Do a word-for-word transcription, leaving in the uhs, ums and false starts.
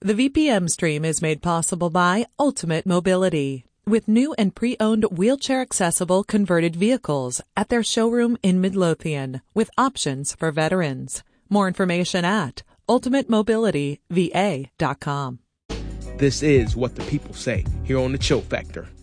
The V P M stream is made possible by Ultimate Mobility, with new and pre-owned wheelchair-accessible converted vehicles at their showroom in Midlothian, with options for veterans. More information at ultimate mobility v a dot com. This is What the People Say here on The Chill Factor.